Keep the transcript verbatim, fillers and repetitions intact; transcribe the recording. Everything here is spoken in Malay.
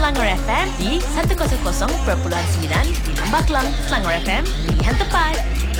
Selangor F M di seratus perpuluhan sembilan di Lembah Kelang. Selangor F M, pilihan tepat.